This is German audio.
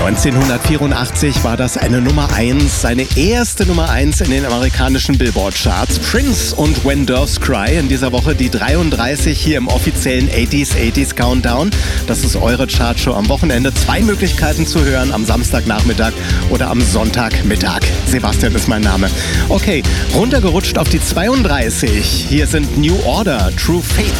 1984 war das eine Nummer 1, seine erste Nummer 1 in den amerikanischen Billboard-Charts. Prince und When Doves Cry in dieser Woche die 33 hier im offiziellen 80s Countdown. Das ist eure Chartshow am Wochenende. 2 Möglichkeiten zu hören, am Samstagnachmittag oder am Sonntagmittag. Sebastian ist mein Name. Okay, runtergerutscht auf die 32. Hier sind New Order, True Faith.